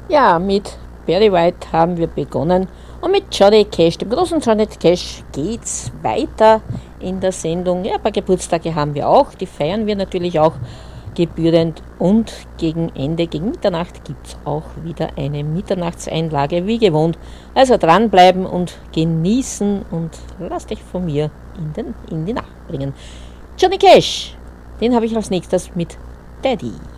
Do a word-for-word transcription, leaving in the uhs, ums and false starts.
Ja, mit Barry White haben wir begonnen und mit Johnny Cash, dem großen Johnny Cash, geht's weiter in der Sendung. Ja, ein paar Geburtstage haben wir auch, die feiern wir natürlich auch gebührend und gegen Ende, gegen Mitternacht gibt es auch wieder eine Mitternachtseinlage wie gewohnt. Also dranbleiben und genießen und lasst euch von mir in, den, in die Nacht bringen. Johnny Cash, den habe ich als nächstes mit Daddy.